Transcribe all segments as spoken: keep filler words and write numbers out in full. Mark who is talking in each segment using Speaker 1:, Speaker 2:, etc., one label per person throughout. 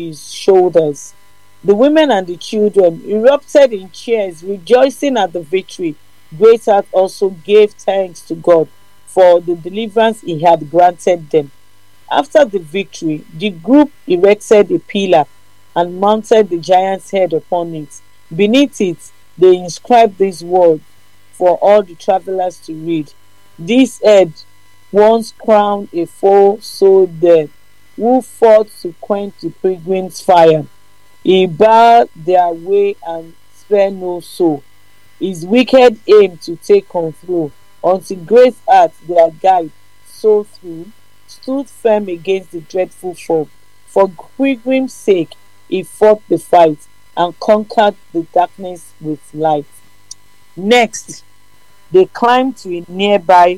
Speaker 1: his shoulders. The women and the children erupted in cheers, rejoicing at the victory. Greatheart also gave thanks to God for the deliverance he had granted them. After the victory, the group erected a pillar and mounted the giant's head upon it. Beneath it, they inscribed these words for all the travelers to read. This head once crowned a foe so dead, who fought to quench the pilgrims' fire. He barred their way and spared no soul. His wicked aim to take control, until Greatheart, their guide, so through, stood firm against the dreadful foe. For pilgrim's sake, he fought the fight and conquered the darkness with light. Next, they climbed to a nearby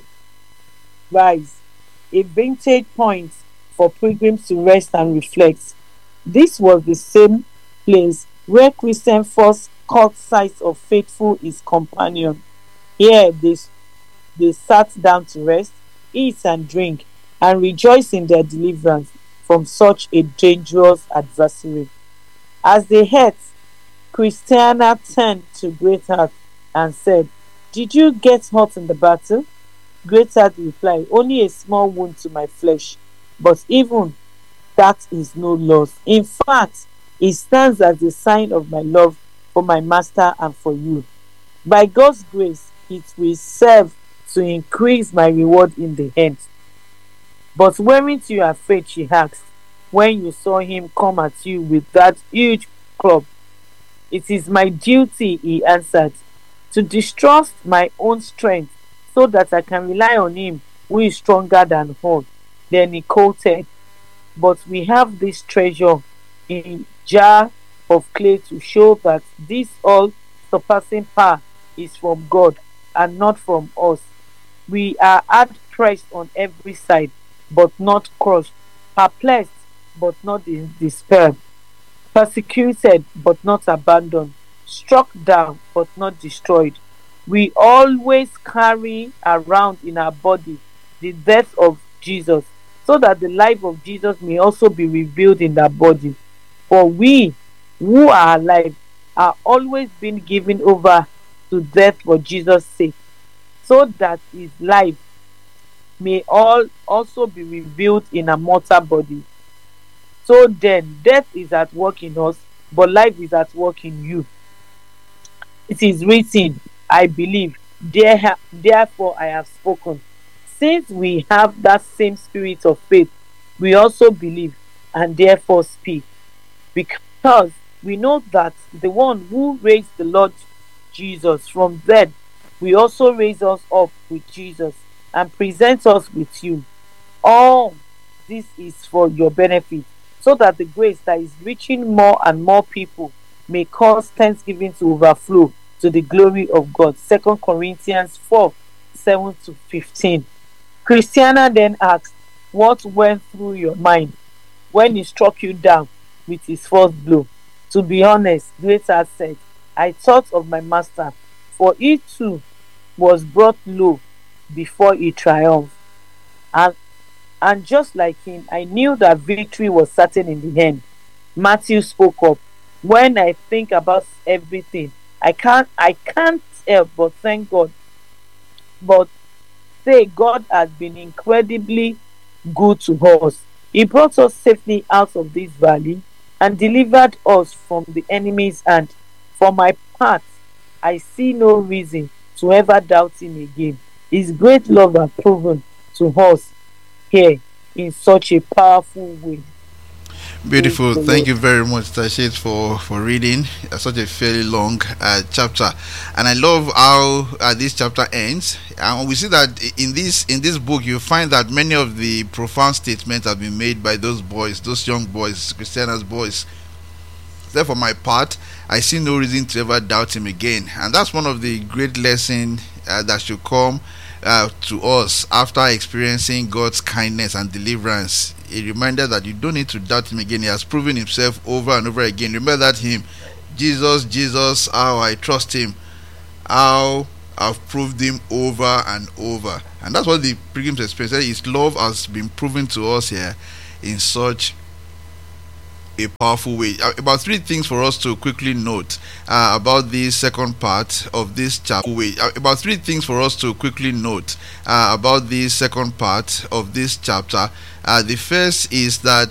Speaker 1: rise, a vantage point for pilgrims to rest and reflect. This was the same place where Christian first caught sight of Faithful, his companion. Here they, they sat down to rest, eat and drink, and rejoice in their deliverance from such a dangerous adversary. As they ate, Christiana turned to Greatheart and said, "Did you get hurt in the battle?" Greatheart replied, "Only a small wound to my flesh, but even that is no loss. In fact, it stands as a sign of my love for my master and for you. By God's grace, it will serve to increase my reward in the end." "But weren't you afraid," she asked, "when you saw him come at you with that huge club?" "It is my duty," he answered, "to distrust my own strength so that I can rely on him who is stronger than all." Then he quoted, "But we have this treasure in jar of clay to show that this all surpassing power is from God and not from us. We are hard pressed on every side, but not crushed, perplexed, but not in despair, persecuted, but not abandoned, struck down, but not destroyed. We always carry around in our body the death of Jesus, so that the life of Jesus may also be revealed in our body. For we who are alive are always being given over to death for Jesus' sake, so that his life may all also be revealed in a mortal body. So then, death is at work in us, but life is at work in you. It is written, I believe, there- therefore I have spoken." Since we have that same spirit of faith, we also believe and therefore speak, because we know that the one who raised the Lord Jesus from dead will also raise us up with Jesus and present us with you. All this is for your benefit, so that the grace that is reaching more and more people may cause thanksgiving to overflow to the glory of God. Second Corinthians four, seven to fifteen. Christiana then asked, "What went through your mind when he struck you down with his first blow?" "To be honest," Greatheart said, "I thought of my master, for he too was brought low before he triumphed. And, and just like him, I knew that victory was certain in the end." Matthew spoke up, "When I think about everything, I can't I can't help but thank God. But say God has been incredibly good to us. He brought us safely out of this valley and delivered us from the enemy's hand. For my part, I see no reason to ever doubt him again. His great love has proven to us here in such a powerful way."
Speaker 2: Beautiful. Thank you very much, Tashit, for for reading uh, such a fairly long uh, chapter, and I love how uh, this chapter ends. And we see that in this in this book, you find that many of the profound statements have been made by those boys, those young boys, Christiana's boys. Therefore, my part, I see no reason to ever doubt him again, and that's one of the great lessons uh, that should come uh, to us after experiencing God's kindness and deliverance. A reminder that you don't need to doubt him again. He has proven himself over and over again. Remember that hymn, Jesus, Jesus, how I trust him, how I've proved him over and over. And that's what the pilgrims experience. His love has been proven to us here in such a powerful way. Uh, about three things for us to quickly note uh, about this second part of this chapter. Uh, about three things for us to quickly note uh, about this second part of this chapter. Uh, the first is that